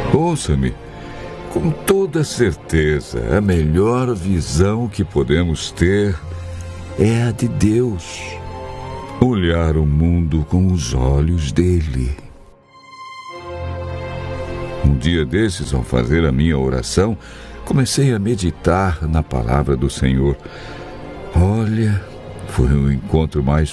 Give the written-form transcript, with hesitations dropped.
Ouça-me. Com toda certeza, a melhor visão que podemos ter é a de Deus. Olhar o mundo com os olhos dele. Um dia desses, ao fazer a minha oração, comecei a meditar na palavra do Senhor. Olha, foi o encontro mais